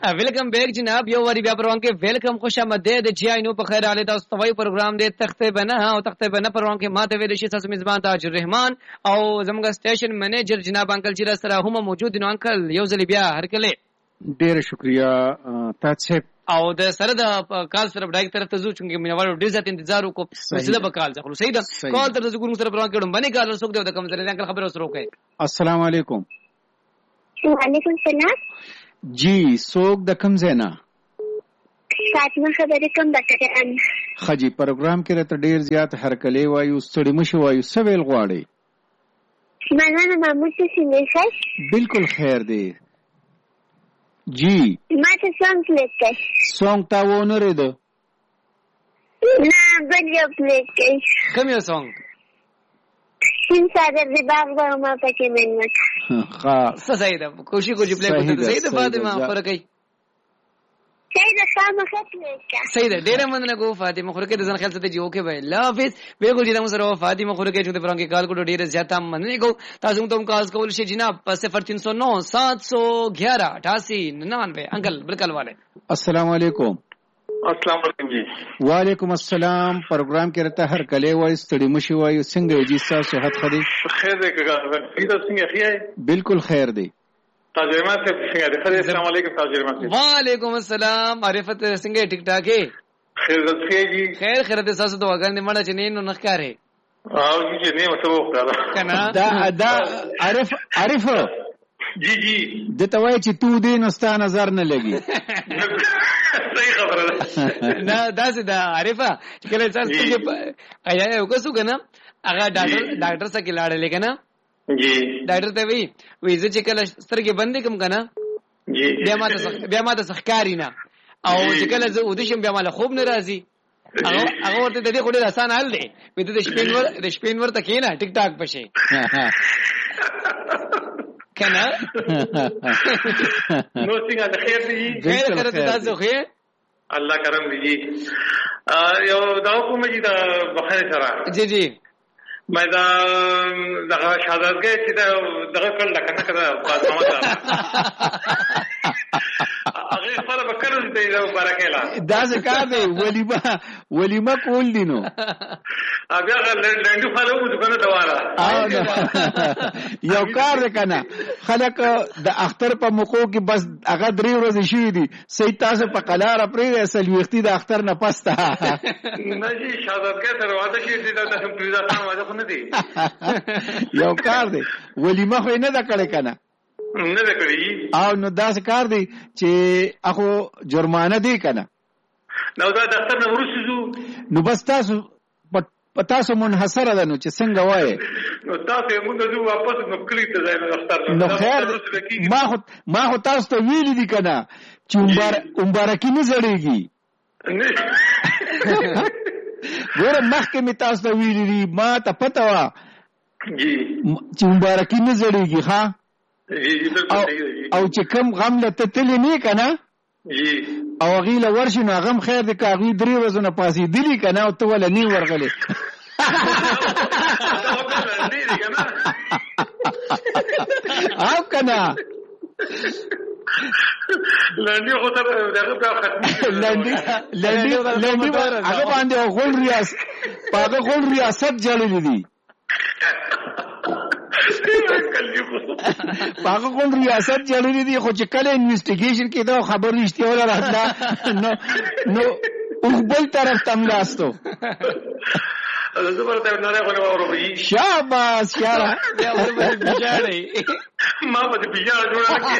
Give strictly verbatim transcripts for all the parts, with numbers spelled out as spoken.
ویلکم بیک جناب یو واری بیا پروان کې ویلکم خوش آمدید جی آی نو په خیر علي تاسو توای پروګرام دې تخته بنه او تخته بنه پروان کې ماته ویل شي تاسو میزبان تاج الرحمن او زموږ سټیشن منیجر جناب انکل چې سره هم موجود نو انکل یو ځل بیا هر کله ډیر شکریا تاسو او د سره د کال سره ډایک طرف ته ځو چې مینوالو ډیر ځات انتظار وکړو مسله به کال ځخلو صحیح ده کال تر څو ګورو سره پروان کې ډم باندې کال څوک دی د کوم ځای انکل خبر اوس روکه السلام علیکم وعلیکم السلام جی څوک د کوم ځای نه فاطمه خبرې کوم بټان خجی پروګرام کې راته ډیر زیات هرکلی وایو ستړي مشو وایو سویل غواړي مننه محمود څه ښه بالکل خیر دی جی ما ته سونګ پلیټ کړئ سونګ تا ونه ریدو نه بل یو پلیټ کړئ کوم یو سونګ شین صادر دی باغ به ما پکې منت ها صحیح ده کوشش کوجی پلیټ کوته صحیح ده فاطمه فرقای صحیح ده خامخا پلیټ صحیح ده ډیره مننه کو فاطمه خورکه د ځن خیال ته جوړ کې وای لا حافظ بالکل جناب سره فاطمه خورکه چې د پران کې کال کو ډیره زیاته مننه کو تاسو ته کال کول شي جناب صفر تین سو نو سات سو گیارہ اٹھاسی ننانوے انکل بالکل والے السلام علیکم السلام علیکم جی وعلیکم السلام پروګرام کې رته هر کله وای ستړي مشي وای څنګه جی تاسو صحت خدي خیر دی کګه پیدا څنګه خیای بالکل خیر دی تاجرما سے څنګه دی خیر السلام علیکم تاجرما سے وعلیکم السلام عارفت څنګه ټیک ټاک خیر دی جی خیر خیر د تاسو ته وګڼې مړه چې نه نو نخکاره او چې نه مته وکړه کنه دا دا عارف عارف جی جی د توای چې تو دې نو ستا نظر نه لګي صحیح خبره ده نه دا څه دا عارفه چې کله تاسو کې ایا یو کسو کنه هغه ډاکټر ډاکټر سره کې لاړل کنه جی ډاکټر ته وی وی چې کله سترګې بندې کوم کنه جی بیا ماته بیا ماته سخکاری نه او چې کله زه ودشم بیا مال خوب نه راځي هغه هغه ورته د دې خوري آسان حل دی وې د شپین ور د شپین ور ته کینا ټیک ټاک پشه کنه نو څنګه د خیر دی خیر خیر تاسو خو الله کرم دی یو دا کوم چې دا بخیر سره جی جی مې دا دغه شهادتګي چې دا دغه کړل کنه کړه فاطمه هغه سره به کړل دی دا برکېلا دا څنګه دی ولیمه ولیمه کول دي نو بیا لنډو خلک مو څنګه دواله یو کار کنه خلک د اختر په موقع کې بس هغه درې ورځې شي دي سې تاسو په قلار پرې اصل وختي د اختر نه پسته نه جی شهادتګي سره واده کې دي دا هم پیدا خان واده نه دي یو کار دی ولیمه خو نه دا کړی کنه نه دا کړی او نو دا څه کار دی چې اخو جرمانه دی کنه نو دا د اختر نه ورسېږو نو بس تاسو پتاسو منحصر ده نو چې څنګه وای نو تاسو موږ زو واپس نو کلی ته ځای نو اختر نو خیر ما خو ما خو تاسو ته ویل دي کنه چې عمر مبارکي نه زړېږي ګوره مخکې می تاسو ته ویل دي ما ته پته وا جی چې مبارکي نه زړېږي ها جی بالکل صحیح او چې کم غم لته تل نه کنه جی او غیله ورشي نو غم خیر د کاغي درې ورځې پاسې دلی کنه او ته ولا نی ورغله او کنه لندې خو ته دغه په ختمي لندې لندې لندې هغه باندې غول ریاست هغه غول ریاست جوړې دي هغه کوم ریاست جوړې دي خو چې کله انویسټیګیشن کې دا خبر رښتیا ولا راځه نو نو بل طرف تم لاستو زبر ته نه غوړې اورو شاباش یارا بیا ورته بيجاړي ما په دې بيجاړه جوړه کړې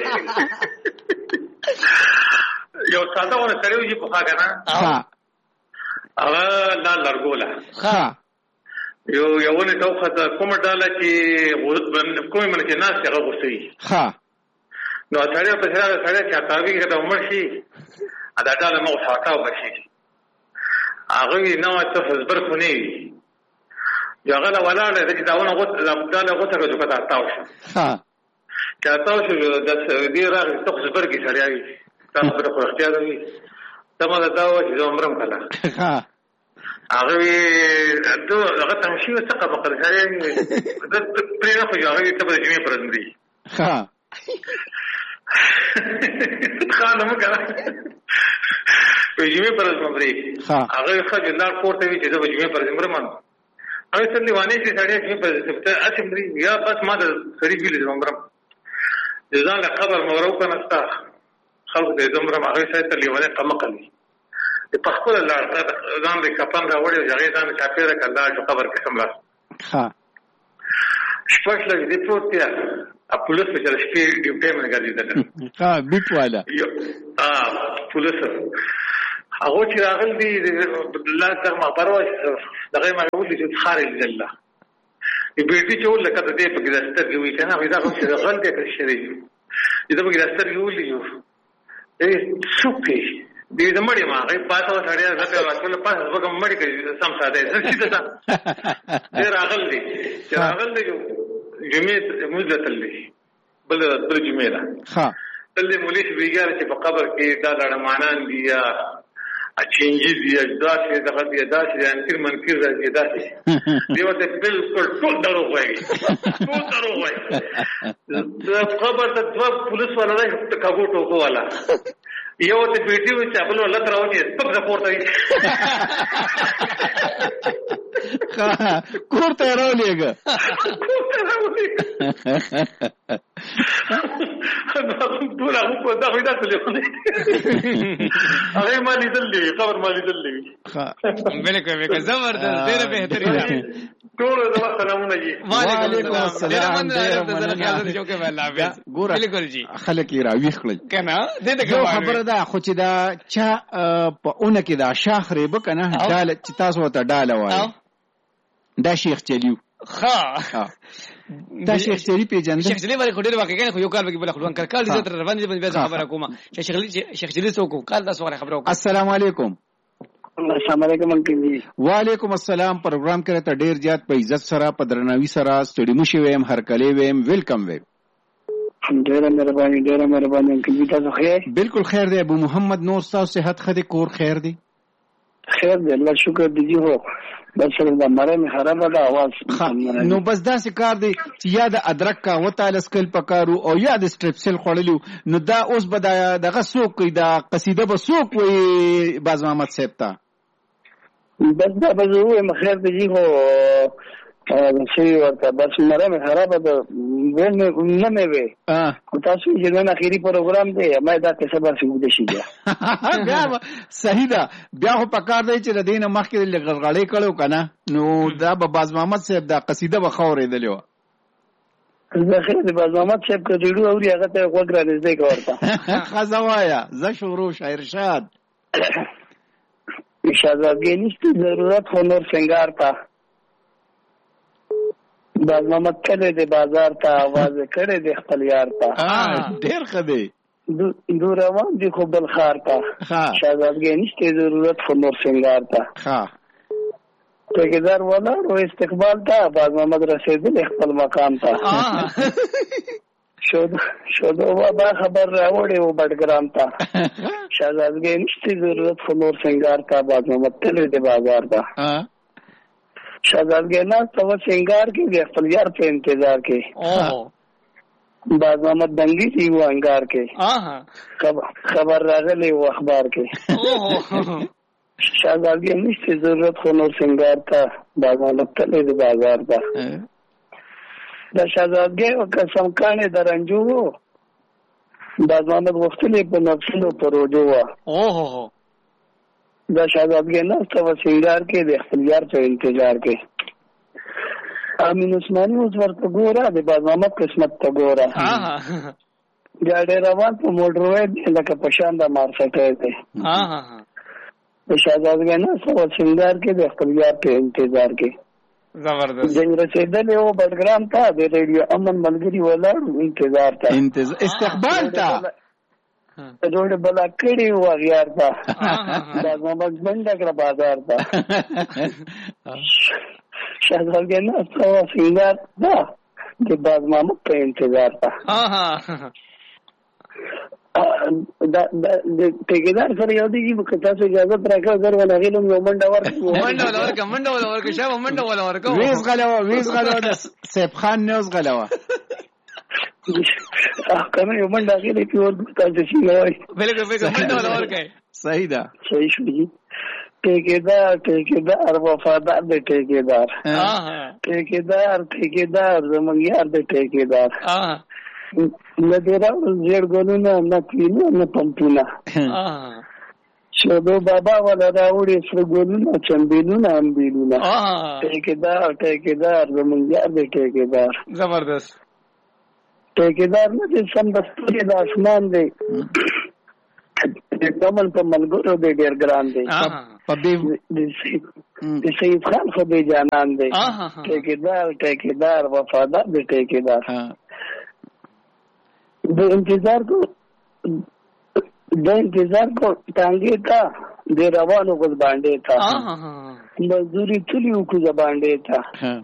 یو ساده ونه کړو چې په ښه کنه ها هغه لا لرګولا ها یو یوونه توخه کومه ډاله چې کومه من کې ناس هغه غوسي ها نو اته په سره سره چې تاوی کې ته عمر شي ادا ډاله مو ښاکاو بشي هغه نو ته حزبر خوني هغه لا ولاله چې داونه غوت ډاله غوته کې ځکه تاسو ها چې تاسو د دې راغ ته حزبر کې سړیاوي تاسو په اختیار دی تمه دا و چې عمرم کړه ها هغه دو هغه تمشي وسقه په قرشاري د پرېنه خو هغه ته په جمعې پرندي ها خان هم کنه په جمعې پر زمري هغه خجلار کوته وی چې د جمعې پر زمري من هغه څنګه وانه چې سړی جمعې پر سپته اسمري یا بس ما د سړي ویل زمرم ځان له خبر مورو کنه ستا خلق دې زمرم هغه سره ته لیونه قمقلی په خپل لار ځان دې کپن راوړي هغه ځان چاپیره کړه چې خبر کې سملا ها شپږ لږ دې پروتیا ا پولیس په چل شپې ډیوټي من غادي ده ها بیت والا ا پولیس هغه چې راغل دي الله تعالی مخبره دغه ما ویل چې خارج الله ای بیٹی چې ولکه د دې په ګرستر کې وی کنه دا خو چې غل کې شری دې په ګرستر کې ولې یو ای سوکې دې د مړی ما غي پاتو سړی راځي راځول پاس وګم مړی کې سم ساده زړه ده دې راغل دي چې راغل دي جمعې مزتل دي بل بل جمعې ده ها تلې مولوی بیګار چې په قبر کې دا لړمانان دي یا اچینجی دی داسې دغه دی داسې انکر منکر راځي داسې دیو ته بالکل ټول درو وایي ټول درو وایي د خبر د دوه پولیس والا نه کاغو ټوکو والا یو ته بیٹی و چې خپل الله تراو دي سب سپورټ کوي کوړته راولېګا کوړته راولېګا ټول هغه په دغه ځای ته لیکونه هغه مالي دلې خبر مالي دلې ها بالکل بالکل زبردست ډېر بهترین ټول زما سلامونه جی وعلیکم السلام بالکل جی خلک یې راويخ کړل کنه دې ته خبره ده خو چې دا چا په اون کې دا شاخري بکنه ډال چې تاسو ته ډاله وایي دا شیخ چلیو ها دا شیخ چلی پیجن شیخ چلی باندې ډېر واقع کنه خو یو کال به بل خپلوان کړ کال دې تر روان دي به خبره کومه شیخ چلی شیخ چلی څوک کال تاسو غره خبرو السلام علیکم السلام علیکم انکل جی وعلیکم السلام پروګرام کړه ته ډېر زیات په عزت سره په درناوي سره ستړي مشي ویم هر کله ویم ویلکم ویم ډېر مهرباني ډېر مهرباني انکل جی تاسو خیر بالکل خیر دی ابو محمد نور تاسو صحت خدي کور خیر دی خیر دی الله شکر دی جی هو بس دا مره می خراب ده आवाज نو بس دا کار دی چې یا د ادرک کا وتعال سکل پکارو او یا د سټریپسل خړلو نو دا اوس بدا دغه سوق کی دا قصیده به سوق وي باز محمد صاحب تا بس دا به زه مخیر دی جی هو شي ورته بس مره می خراب ده ول نه مې وې او تاسو چې نن اخیری پروګرام دی ما دا څه خبر شو د شي بیا صحیح ده بیا خو پکار دی چې د دین مخکې لغړغړې کړو کنه نو دا به باز محمد صاحب دا قصیده به خورې دلو زه خیر د باز محمد صاحب کډیړو اوري هغه ته وګړه نږدې کوړه خزوایا ز شروع شاعر شاد شاهزادګي نشته ضرورت خو نور سنگار تا باز محمد کله د بازار ته आवाज کړي د خپل یار ته ډېر خدي دو روان دي خو بل خار ته شاهزادګي نشته ضرورت خو نور سنگار ته ها ټیکدار ولا او استقبال ته باز محمد رسیدل خپل مقام ته شود شود او با خبر راوړي او بډګرام ته شاهزادګي نشته ضرورت خو نور سنگار ته باز محمد تل د بازار ته شاهزادګي نه تو سنگار کې د خپل یار په انتظار کې باز محمد دنګي سی و انګار کې خبر راغلی و اخبار کې شاهزادګي نشته ضرورت خو نور سنگار ته باز محمد تل د بازار ته دا شاهزادګي او قسم کانه درنجو باز محمد وختلې په نفسونو پروجو وا اوه دا شاهزادګي نه تو سنگار کې د خپل یار په انتظار کې امین عثماني اوس ورته ګوره د باز محمد قسمت ته ګوره ها دا ډېر روان په موټروي لکه پشان د مارسټه دی ها ها د شاهزادګي نه تو سنگار کې د خپل یار په انتظار کې زبردست جنگ رسیدل او بډګرام ته د ریډیو امن ملګری ولاړ انتظار ته انتظار استقبال ته روډ بلا کړي و غیار ته دا محمد بند کړ بازار ته شاهزادګي نه تو سنگار دا د باز محمد په انتظار ته ها ها دا د ټیکدار سره یو دی چې تاسو اجازه راکړئ زر ولا غیلم یو منډه ورکړو منډه ولا ورکړه منډه ولا ورکړه شابه منډه ولا ورکړه ویز غلوا ویز غلوا سیب خان نوز غلوا کنه یو منډه غیرې پیور تاسو شي وای بالکل بالکل منډه ولا ور کوي صحیح ده صحیح شو جی ټیکیدار ټیکیدار وفادار دی ټیکیدار ټیکیدار ټیکیدار زمونږ یار دی ټیکیدار نه دی راوړل زیړ ګلونه نه کلینه نه پمپونه شودو بابا ولا راوړي سره ګلونه چمبیلونه امبیلونه ټیکیدار ټیکیدار زمونږ یار دی ټیکیدار زبردست ټیکیدار نه دی سم د ستوري د اسمان دی کمل په ملګرو دی ډېر ګران دی د سید خان خو دی جانان دی ټیکیدار ټیکیدار وفادار دی ټیکیدار د انتظار کو د انتظار کو ټانګې تا د روانو غوږ باندې تا مزدوري تلی وکړه باندې تا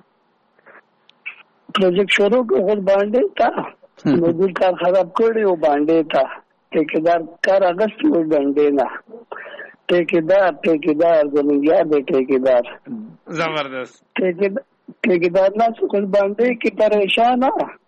پروجیکټ شروع کو غوږ باندې تا مزدور کار خراب کړی و باندې تا ټیکیدار کار اگست و باندې نه ټیکیدار ټیکیدار زموږ یاد دی ټیکیدار زبردست ټیکیدار نه څوک باندې کې پریشان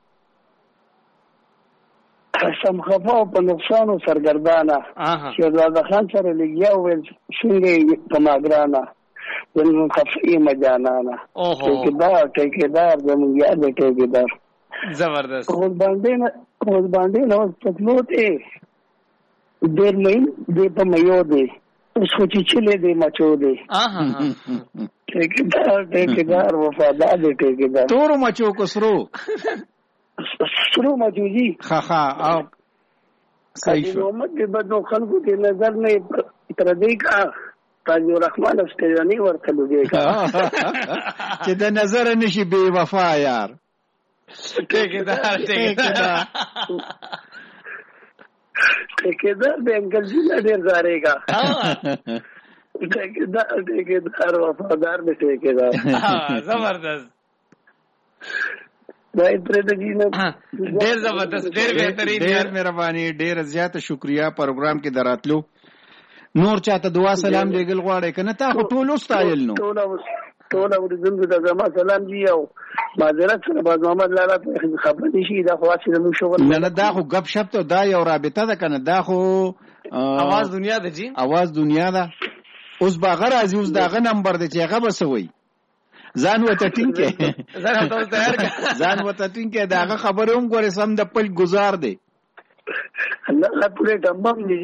سم خفا په نقصان او سرګردانه شهزاده خان سره لګیا ویل څنګه په ماګرانه زموږ خفي مجانانه ټیکیدار ټیکیدار زموږ یاد دی ټیکیدار زبردست غوږ باندې نه غوږ باندې نه تکلوته ډېر مې دې په مېو دی اوس خو چې چلے دی مچو دی ټیکیدار ټیکیدار وفادار دی ټیکیدار تور مچو کو سرو سرو مچو جی ها ها او صحیح شو محمد دې بدو خلکو دې نظر نه تر دې کا تاج الرحمن استیانی ورته لګي کا چې د نظر نشي بے وفا یار ټیکیدار ټیکیدار ټیکیدار د انګل جی ډېر زارېګا ټیکیدار ټیکیدار وفادار دی ټیکیدار زبردست دای پر د جی نه ډېر زبردست ډېر بهترین ډېر مهرباني ډېر زیاته شکریا پروګرام کې دراتلو نور چاته دعا سلام لګل غواړي کنه تا ټول واستایل نو ټول ټول ورزنده د زما سلام جی او معذرت سره باز محمد لالا خبر نشي دا خو چې نو شغل نه نه دا خو غب شپ ته دا یو رابطه ده کنه دا خو आवाज دنیا ده جی आवाज دنیا ده اوس باغ راځي اوس داغه نمبر دی چې هغه بسوي ځان وته ټینګه ځان ته تیار ځان وته ټینګه داغه خبره هم ګوره سم د پل گزار دی الله خپل تمام دي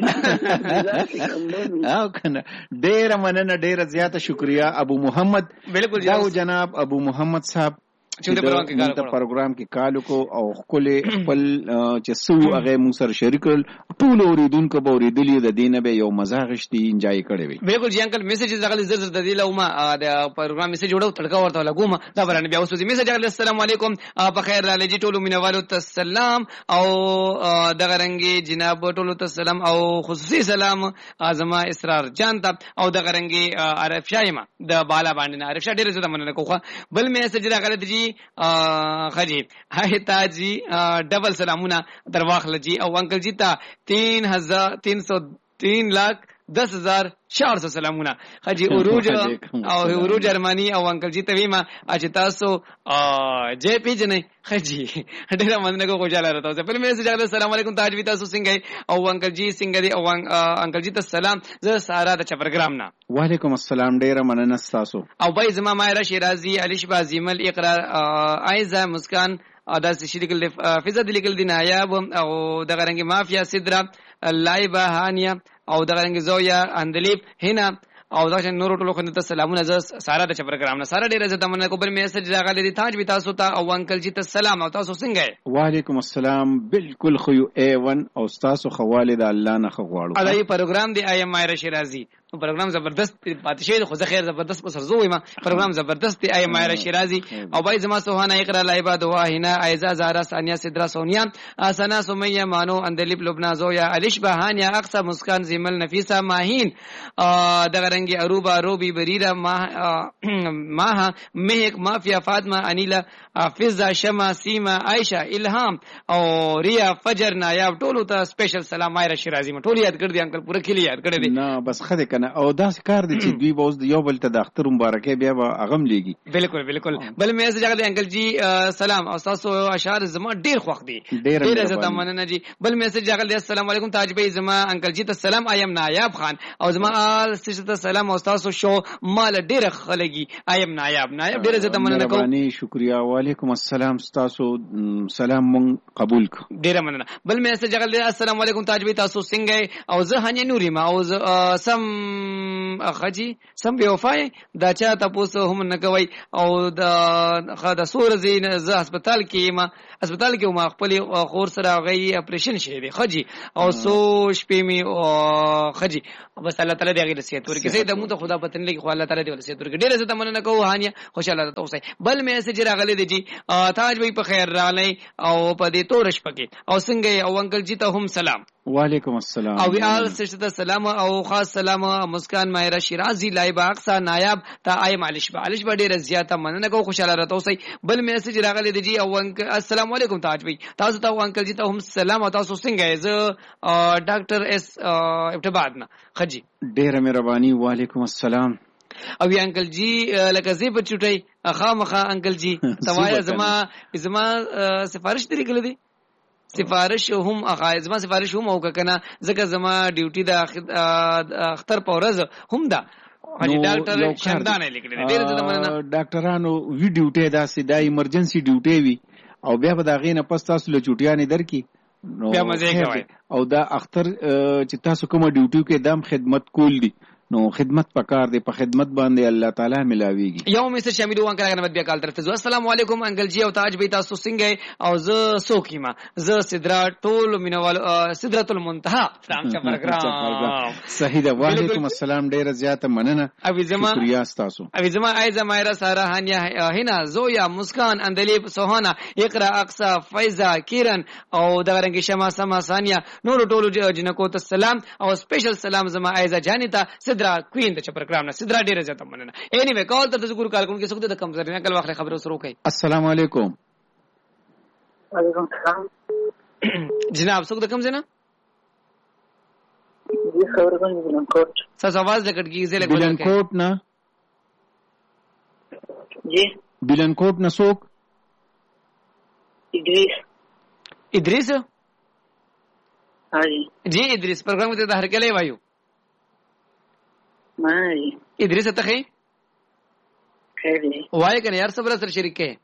او کنه ډیر مننه ډیر زیاته شکریا ابو محمد بالکل جاو جناب ابو محمد صاحب چې د پروګرام کې کالو کو او خپل خپل چې سو هغه مو سره شریکل ټول اوریدونکو به اوریدلی د دینه به یو مزه غشتي انجای کړي وي بالکل جی انکل میسج زغلی زر زر د دی لوما د پروګرام میسج جوړو تړکا ورته لګوم دا برانه بیا اوسې میسج غلی السلام علیکم په خیر را لجی ټولو مینوالو تسلام او دغه رنگي جناب ټولو تسلام او خصوصي سلام اعظم اسرار جان ته او دغه رنگي عارف شایما د بالا باندې عارف شاه ډیر زړه مننه کوخه بل میسج راغلی دی خجی هاي تاجی ډبل سلامونه درواخل جی او انکل جی تا تین ہزار تین سو تین لاکھ دس ہزار چار سو سلامونه خجی عروج او عروج ارمانی او انکل جی تویما اچ تاسو جے پی جن خجی ډیر مننه کو خوشاله راته په میسج راغلی السلام علیکم تاج وی تاسو څنګه او انکل جی څنګه دی او انکل جی ته سلام زه سارا د چپرګرام نه وعلیکم السلام ډیر مننه تاسو او بای زما مایرا شیرازی علیش بازیمل اقرار ایزا مسکان ادا شریکل فزاد لیکل دی نایاب او دغه رنګ مافیا سدرا لایبا هانیا او دغه رنګ زویا اندلیب هنا او دا چې نور ټولو خنته سلامونه ز سارا د پروګرام نه سارا ډیره زته مننه کوم میسج راغلی دی تاج وی تاسو ته او انکل جی ته سلام او تاسو څنګه وعلیکم السلام بالکل خو اے ون او تاسو خوالد الله نه خغواړو علي پروګرام دی ایم مایره شیرازی پروګرام زبردست پاتې شي خو خیر زبردست په سرزو ما پروګرام زبردست دی ایم مایره شیرازی او بای زما سوهانه اقرا لایبا دوا هنا ایزا زارا ثانیا سدرا سونیا اسنا سمیه مانو اندلیب لبنا زویا علیش بهانیا اقصا مسکان زیمل نفیسا ماهین دغه رنگي اروبا روبي بریرا ماها مهک مافیا فاطمه انیلا فضا شما سیما عائشہ الهام او ریا فجر نایاب ټولو ته سپیشل سلام مایره شیرازی ما ټول یاد کړ دي انکل پوره کلی یاد کړی دي نه بس خده کنه او داس کار دي چې دوی به اوس یو بل ته د اختر مبارکي بیا به اغم لګي. بالکل بالکل. بل میسج راغلی انکل جی سلام او تاسو اشعار زما ډیر خوښ دي. ډیر عزت مننه جی. بل میسج راغلی السلام علیکم تاج بھائی زما انکل جی ته سلام ایم نایاب خان او زما آل سشته سلام او تاسو شو مال ډیر خلګي ایم نایاب نایاب ډیر عزت مننه کوم. مهرباني شکریا. وعلیکم السلام تاسو سلام مون قبول کو. ډیر مننه. بل میسج راغلی السلام علیکم تاج بھائی تاسو څنګه او زه هنی نوري ما او سم اخجی سم بیوفای دا چا تاسو هم نه کوي او د خاطر سور زین ز هسپتال کې ما هسپتال کې ما خپل خور سره غي اپریشن شې دي خجی او سو شپې می او خجی بس الله تعالی دې غي نصیحت ورکړي زه د مو ته خدا پتن لګي خو الله تعالی دې نصیحت ورکړي ډېر زه تمنه کوم هانیا خوشاله تاسو. بل میسج راغلی دی جی تاج بھائی په خیر راغلی او په دې تورش پکې او څنګه او انکل جی ته هم سلام. وعلیکم السلام. او ویال سشته سلام او خاص سلام مسکان ماهره شیرازی لایب اقصا نایب تا آی مالش به الش به ډیره زیاته مننه کو خوشاله راته اوسئ. بل میسج راغلی دی جی او السلام علیکم تاج بھائی تاسو ته انکل جی ته هم سلام او تاسو څنګه زه ډاکټر اس ابتباد نه خجی ډیره مهرباني. وعلیکم السلام. او انکل جی لکه زی په چټي خامخا انکل جی توایا زما زما سفارش دی کړل دی سفارش هم اغاز ما سفارش هم او کنه ځکه زما ډیوټي د اختر په ورځ هم دا حاجی ډاکټر شمدان لیکل دي ډیر زده مننه. ډاکټرانو وی ډیوټي دا سیدا ایمرجنسي ډیوټي وی او بیا به دا غینه پس تاسو له چټیانې درکې بیا مزه کوي او دا اختر چې تاسو کوم ډیوټي کې دام خدمت کول دي نو خدمت پکار دی په خدمت باندې الله تعالی ملاويږي. یو میسج شامل وان کړه بیا کال ترته زو السلام علیکم انکل جی او تاج بھائی تاسو څنګه او ز سوکیما ز سدرا ټول مینوال سدرۃ المنتهى فرام چا پروګرام صحیح ده. وعلیکم السلام ډیر زیاته مننه. ابي زما شکریا تاسو. ابي زما ایزه مایرا سارا هانیا هینا زویا مسکان اندلیب سوهانا اقرا اقصا فیضا کیرن او دغرنګ شمع سما ثانیا نور ټول جنکو ته سلام او سپیشل سلام زما ایزه جانیتا سدرا کوین د پروګرام نه سدرا ډیره زیاته مننه. اینی وی کال ته د ذکر کال کوم کې څوک د کم زرنه کل واخله خبرو سره کوي. السلام علیکم. وعلیکم السلام جناب څوک د کم زنه جی خبر کوم بلن کوټ ساس आवाज لکټ کیږي زله بلن کوټ نه جی بلن کوټ نه څوک ادریس ادریس ها جی جی ادریس پروګرام ته د هر کله وایو ما جی ادریس ته خیر خیر دی وای کنه یار صبر سره شریک کې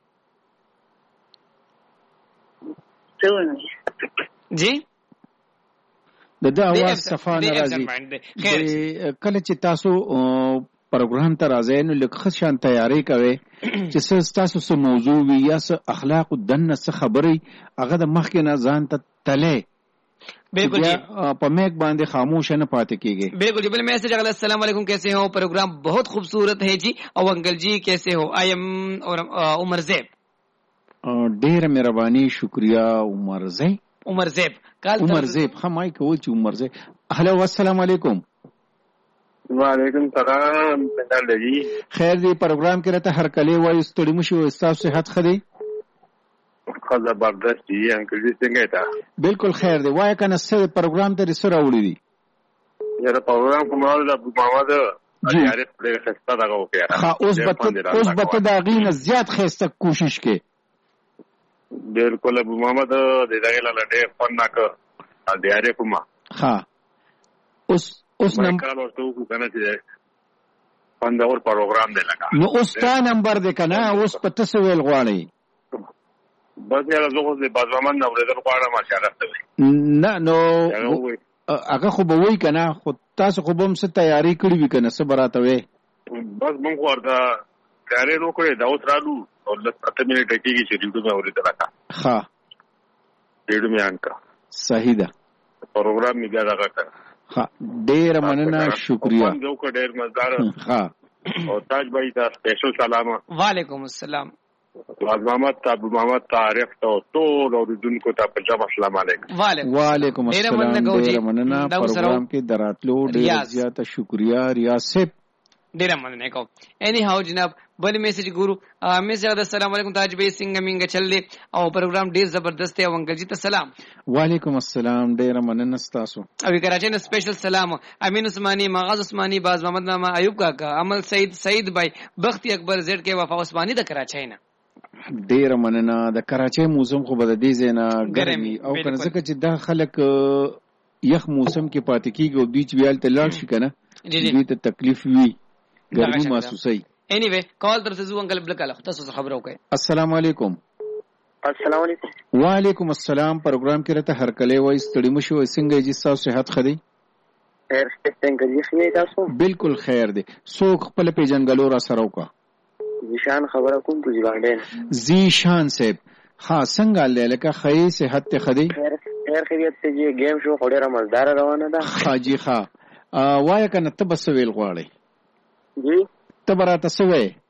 څه جی د دا आवाज صفه ناراضي کله چې تاسو پروګرام ته راځئ نو لکه شان تیاری کوي چې تاسو څه موضوع وي یا څه اخلاق دنه څه خبري هغه د مخکې نه ځان ته تله بالکل جی په میک باندې خاموش نه پاتې کیږي. بالکل جی. بل میسج اگلا السلام علیکم کیسے ہو پروگرام بہت خوبصورت ہے جی او انکل جی کیسے ہو آئی ایم عمر زیب. ډیر مهرباني شکریا عمر زیب عمر زیب کال عمر زیب خمای کول چې عمر زیب. هلو السلام علیکم. وعلیکم السلام څنګه دی خیر دی پروګرام کې راته هر کله وایي ستړي مشو استاد صحت خدي خدا برداشت دی انکل جی څنګه تا بالکل خیر دی وای کنه سره پروګرام ته سره وړي دي یاره پروګرام کومه د ابو محمد یاره په خسته دغه وکړه ها اوس به اوس به دا غینه زیات خسته کوشش کې بالکل ابو محمد د دغه لاله فناک د یاره کومه ها اوس اوس نم کال ورته کو کنه چې پندور پروګرام دی لگا نو اوس تا نمبر دی کنه اوس په تسویل غواړي بس یاره زه خو د بازومن نو ورته غواړم ماشاءالله ته نه نو هغه خو به وای کنه خو تاسو خو به هم څه تیاری کړی وی کنه څه براته وي بس مونږ ورته تیاری نو کړی دا اوس رالو او د پته مې ټکیږي چې ډیوټو مې اورېدل کا ها ډیوټو مې انکا صحیح ده پروګرام می بیا راغی ها ډیر مننه شکریا یو کو ډیر مزدار ها او تاج بھائی دا سپیشل سلام. وعلیکم السلام. واز محمد ابو محمد تعریف ته ټول اوریدونکو ته په جواب السلام علیکم. وعلیکم السلام. ډیر مننه پروګرام کې دراتلو ډیر زیاته شکریا ریاست ډیر مننه کوم. اني هاو جناب بل میسج ګورو. میسج د السلام علیکم تاج بی سنگ منګ چل دی او پروګرام ډیر زبردست دی. انکل جی ته سلام. وعلیکم السلام ډیر مننه تاسو. او کراچۍ نه سپیشل سلام امین عثماني مغاز عثماني باز محمد نامه ایوب کاکا عمل سعید سعید بھائی بختی اکبر زیډ کې وفا عثماني د کراچۍ نه ډیر مننه. د کراچۍ موسم خو بد دي زینا ګرمي او کنه ځکه چې دا خلک یخ موسم کې پاتې کیږي او دوی چې ویل ته لاړ شي کنه دوی ته تکلیف وي ګرمي محسوسي. اني وی کال تر زو انکل بل کله تاسو خبرو کوي. السلام علیکم. السلام علیکم. وعلیکم السلام. پروګرام کې راته هر کله وای ستړي مشو څنګه جی تاسو صحت خدي؟ خیر څنګه جی خیر تاسو؟ بالکل خیر دی. سو خپل پیجنګلو را سره وکا. زیشان خبره کوم په ځوانډین. زیشان صاحب ها څنګه لکه خی صحت ته خدي؟ خیر خیر خیریت ته جی گیم شو خوري مزدار روانه ده. حاجی ها وای کنه ته بس ویل غواړي. جی ته براته سوې